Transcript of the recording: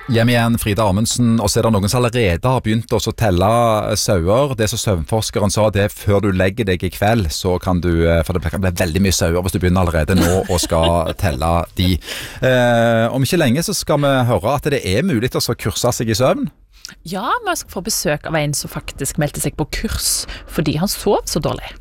Hjem igjen, Frida Amundsen, og så det noen som allerede har begynt å telle sauer. Det som søvnforskeren sa, det før du legger deg i kveld, så kan du, for det kan bli veldig mye sauer hvis du begynner allerede nå og skal telle de. Om ikke lenge så skal vi høre at det er mulig å kurse seg i søvn. Ja, vi skal få besøk av en som faktisk meldte seg på kurs fordi han sov så dårlig.